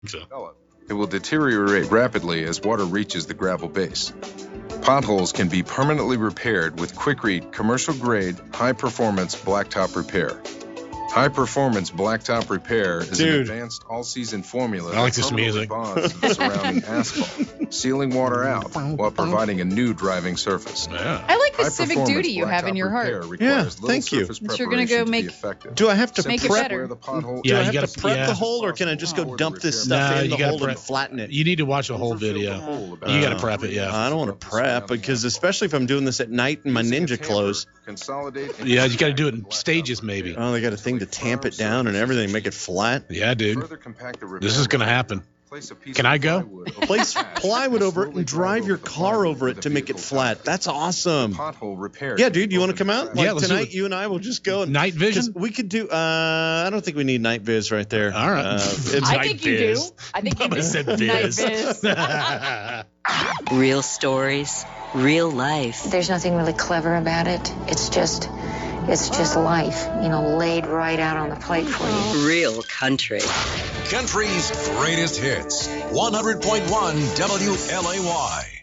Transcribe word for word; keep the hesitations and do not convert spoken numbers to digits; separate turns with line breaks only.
So. It will deteriorate rapidly as water reaches the gravel base. Potholes can be permanently repaired with Quikrete commercial-grade, high-performance blacktop repair. High-performance blacktop repair is
Dude.
an advanced all-season formula
I like
that
this
permanently
music.
bonds to the surrounding asphalt, sealing water out while providing a new driving surface.
Yeah.
I like the civic duty you have in your heart.
Yeah, thank you.
That you're gonna go make-
Do I have to
Make it
prep?
better.
Do
Yeah,
I
you
have
gotta-
to prep
yeah.
the hole, or can I just go dump this stuff
Nah,
in
you
the
gotta
hole
prep-
and flatten it?
You need to watch a whole video. You got to prep it, yeah.
I don't want to prep because, especially if I'm doing this at night in my ninja clothes.
Yeah, you got to do it in stages, maybe.
Oh, they got a thing to tamp it down and everything, make it flat.
Yeah, dude. This is going to happen. Can I go?
Place plywood over it and drive your car over it to make it flat. That's awesome.
Pothole repair.
Yeah, dude, you want to come out? Like
Yeah, let's do
tonight,
it.
you and I will just go. And,
Night vision?
'cause we could do. Uh, I don't think we need night viz right there.
All right.
Uh, it's,
I
Night
think you
viz.
do. I think you
Mama
do.
said
Night
viz.
viz.
Real stories, real life.
There's nothing really clever about it. It's just, it's just life, you know, laid right out on the plate for you.
Real country.
Country's greatest hits. one hundred point one W L A Y.